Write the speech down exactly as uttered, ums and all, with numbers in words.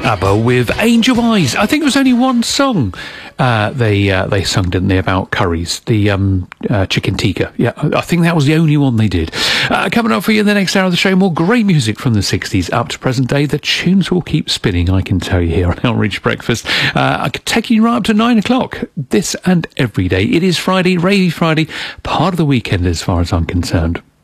ABBA with Angel Eyes. I think there was only one song uh, they uh, they sung, didn't they, about curries, the um, uh, chicken tikka. Yeah, I think that was the only one they did. Uh, coming up for you in the next hour of the show, more great music from the sixties up to present day. The tunes will keep spinning, I can tell you, here on Outreach Breakfast. Uh, I could take you right up to nine o'clock, this and every day. It is Friday, Rainy Friday, part of the weekend as far as I'm concerned.